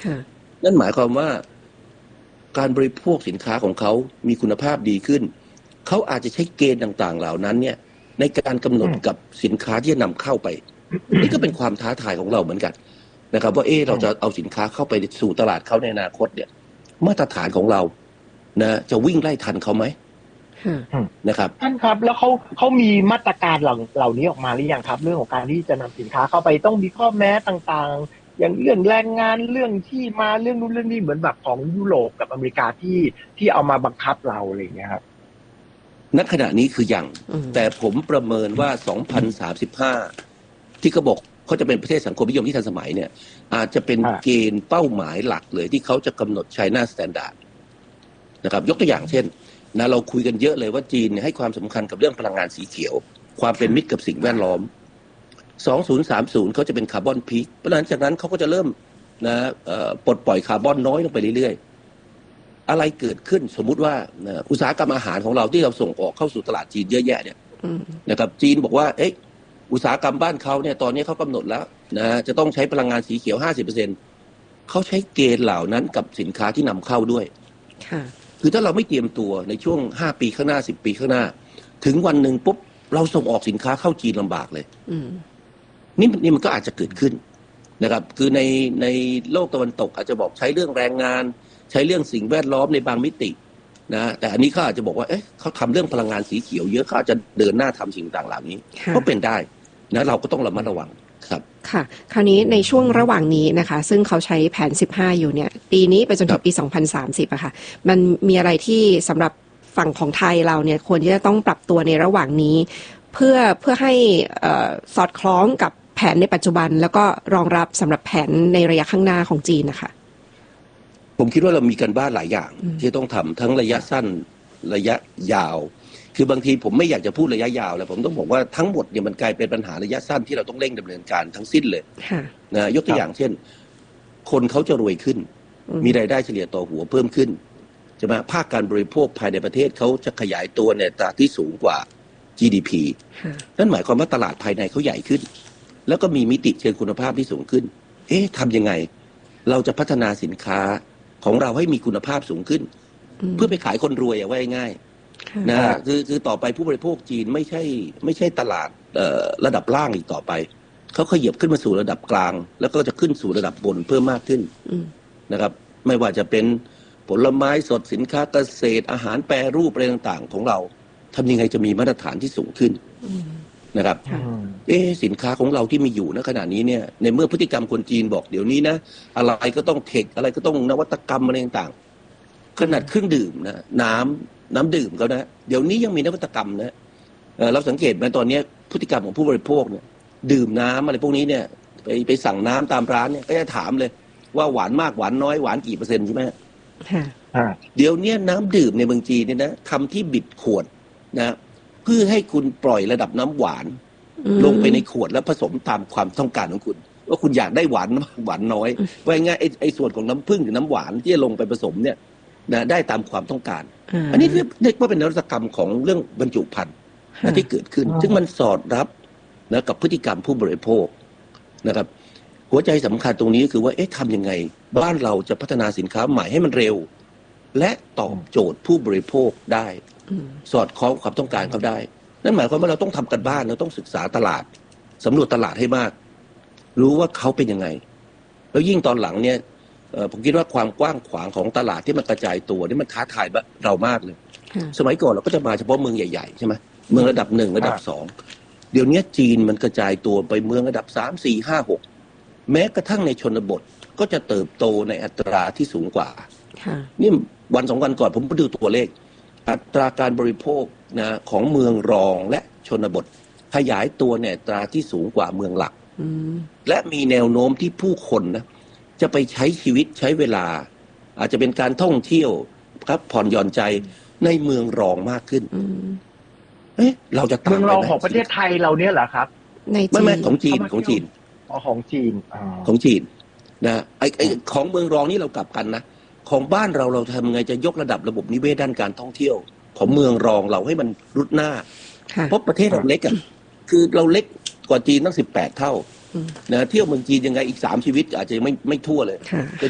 นั่นหมายความว่าการบริโภคสินค้าของเขามีคุณภาพดีขึ้นเขาอาจจะใช้เกณฑ์ต่างๆเหล่านั้นเนี่ยในการกำหนดกับสินค้าที่จะนำเข้าไปนี่ก็เป็นความท้าทายของเราเหมือนกันนะครับว่าเราจะเอาสินค้าเข้าไปสู่ตลาดเขาในอนาคตเนี่ยมาตรฐานของเรานะจะวิ่งไล่ทันเขาไหมนะครับท่านครับแล้วเขามีมาตรการเหล่านี้ออกมาหรือยังครับเรื่องของการที่จะนำสินค้าเข้าไปต้องมีข้อแม้ต่างๆอย่างเรื่องแรงงานเรื่องที่มาเรื่องนู้นเรื่องนี้เหมือนแบบของยุโรปกับอเมริกาที่เอามาบังคับเราอะไรอย่างเงี้ยครับณขณะนี้คือยังแต่ผมประเมินว่า2035ที่เขาบอกเขาจะเป็นประเทศสังคมนิยมที่ทันสมัยเนี่ยอาจจะเป็นเกณฑ์เป้าหมายหลักเลยที่เขาจะกำหนด China Standard นะครับยกตัวอย่างเช่นนะเราคุยกันเยอะเลยว่าจีนให้ความสำคัญกับเรื่องพลังงานสีเขียวความเป็นมิตรกับสิ่งแวดล้อม2030เขาจะเป็นคาร์บอนพีคหลังจากนั้นเขาก็จะเริ่มนะปลดปล่อยคาร์บอนน้อยลงไปเรื่อยๆอะไรเกิดขึ้นสมมุติว่าอุตสาหกรรมอาหารของเราที่เราส่งออกเข้าสู่ตลาดจีนเยอะแยะเนี่ยนะครับจีนบอกว่าอุตสาหกรรมบ้านเขาเนี่ยตอนนี้เขากำหนดแล้วนะจะต้องใช้พลังงานสีเขียว 50% เขาใช้เกณฑ์เหล่านั้นกับสินค้าที่นำเข้าด้วยคือถ้าเราไม่เตรียมตัวในช่วง5ปีข้างหน้า10ปีข้างหน้าถึงวันหนึ่งปุ๊บเราส่งออกสินค้าเข้าจีนลำบากเลยนี่มันก็อาจจะเกิดขึ้นนะครับคือในโลกตะวันตกอาจจะบอกใช้เรื่องแรงงานใช้เรื่องสิ่งแวดล้อมในบางมิตินะแต่อันนี้เขาอาจจะบอกว่าเขาทำเรื่องพลังงานสีเขียวเยอะเขาอาจจะเดินหน้าทำสิ่งต่างเหล่านี้ก็เป็นได้นะเราก็ต้องระมัดระวังครับค่ะคราวนี้ในช่วงระหว่างนี้นะคะซึ่งเขาใช้แผน15อยู่เนี่ยปีนี้ไปจนถึงปี2030อะค่ะมันมีอะไรที่สำหรับฝั่งของไทยเราเนี่ยควรที่จะต้องปรับตัวในระหว่างนี้เพื่อให้สอดคล้องกับแผนในปัจจุบันแล้วก็รองรับสำหรับแผนในระยะข้างหน้าของจีนนะคะผมคิดว่าเรามีกันบ้านหลายอย่างที่ต้องทำทั้งระยะสั้นระยะยาวคือบางทีผมไม่อยากจะพูดระยะยาวแล้วผมต้องบอกว่าทั้งหมดเนี่ยมันกลายเป็นปัญหาระยะสั้นที่เราต้องเร่งดำเนินการทั้งสิ้นเลยนะยกตัวอย่างเช่นคนเขาจะรวยขึ้นมีรายได้เฉลี่ยต่อหัวเพิ่มขึ้นใช่ไหมภาคการบริโภคภายในประเทศเขาจะขยายตัวในอัตราที่สูงกว่า GDP นั่นหมายความว่าตลาดภายในเขาใหญ่ขึ้นแล้วก็มีมิติเชิงคุณภาพที่สูงขึ้นทำยังไงเราจะพัฒนาสินค้าของเราให้มีคุณภาพสูงขึ้นเพื่อไปขายคนรวยว่าง่ายนะคือต่อไปผู้บริโภคจีนไม่ใช่ตลาดระดับล่างอีกต่อไปเขาขยับขึ้นมาสู่ระดับกลางแล้วก็จะขึ้นสู่ระดับบนเพิ่มมากขึ้นนะครับไม่ว่าจะเป็นผลไม้สดสินค้าเกษตรอาหารแปรรูปอะไรต่างๆของเราทำยังไงจะมีมาตรฐานที่สูงขึ้นนะครับสินค้าของเราที่มีอยู่ณขณะนี้เนี่ยในเมื่อพฤติกรรมคนจีนบอกเดี๋ยวนี้นะอะไรก็ต้องเทคอะไรก็ต้องนวัตกรรมอะไรต่างๆขนาดเครื่องดื่มนะน้ำดื่มเขานะเดี๋ยวนี้ยังมีนวัตกรรมนะเราสังเกตไหมตอนนี้พฤติกรรมของผู้บริโภคเนี่ยดื่มน้ำอะไรพวกนี้เนี่ยไปสั่งน้ำตามร้านเนี่ยก็จะถามเลยว่าหวานมากหวานน้อยหวานกี่เปอร์เซ็นต์ใช่ไหมเดี๋ยวนี้น้ำดื่มในเมืองจีนเนี่ยนะทำที่บิดขวดนะเพื่อให้คุณปล่อยระดับน้ำหวานลงไปในขวดแล้วผสมตามความต้องการของคุณว่าคุณอยากได้หวานน้อยว่าง่ายไอ้ส่วนของน้ำผึ้งหรือน้ำหวานที่จะลงไปผสมเนี่ยนะได้ตามความต้องการอันนี้เรียกว่าเป็นนวัตกรรมของเรื่องบรรจุภัณฑ์ที่เกิดขึ้นซึ่งมันสอดรับนะกับพฤติกรรมผู้บริโภคนะครับหัวใจสำคัญตรงนี้คือว่าทำยังไงบ้านเราจะพัฒนาสินค้าใหม่ให้มันเร็วและตอบโจทย์ผู้บริโภคได้สอดคล้องความต้องการเขาได้นั่นหมายความว่าเราต้องทำกันบ้านเราต้องศึกษาตลาดสำรวจตลาดให้มากรู้ว่าเขาเป็นยังไงแล้วยิ่งตอนหลังเนี่ยผมคิดว่าความกว้างขวางของตลาดที่มันกระจายตัวนี่มันท้าทายเรามากเลยสมัยก่อนเราก็จะมาเฉพาะเมืองใหญ่ๆใช่ไหมเมืองระดับ1ระดับ2เดี๋ยวนี้จีนมันกระจายตัวไปเมืองระดับ3 4 5 6แม้กระทั่งในชนบทก็จะเติบโตในอัตราที่สูงกว่านี่วัน2วันก่อนผมไปดูตัวเลขอัตราการบริโภคนะของเมืองรองและชนบทขยายตัวในอัตราที่สูงกว่าเมืองหลักและมีแนวโน้มที่ผู้คนนะจะไปใช้ชีวิตใช้เวลาอาจจะเป็นการท่องเที่ยวครับผ่อนหย่อนใจในเมืองรองมากขึ้นเราจะตามเมืองรองของประเทศไทยเราเนี่ยเหรอครับไม่ของจีนของจีนของจีนนะไอของเมืองรองนี่เรากลับกันนะของบ้านเราทำไงจะยกระดับระบบนิเวศด้านการท่องเที่ยวของเมืองรองเราให้มันรุดหน้าเพราะประเทศเราเล็กอ่ะคือเราเล็กกว่าจีนตั้ง18 เท่านะเที่ยวเมืองจีนยังไงอีก3ชีวิตอาจจะไม่ทั่วเลยจะ